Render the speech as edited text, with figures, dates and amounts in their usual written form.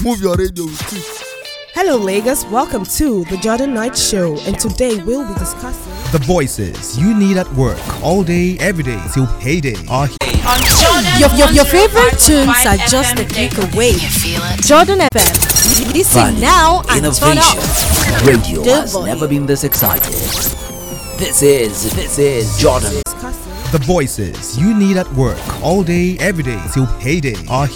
Move your radio with it. Hello, Lagos. Welcome to the Jordan Knight Show, and today we'll be discussing the voices you need at work all day, every day till payday are here. Your favorite tunes are just a click away. Jordan FM. Listen now and turn up. Radio has never been this excited. This is Jordan. The voices you need at work all day, every day till payday are here.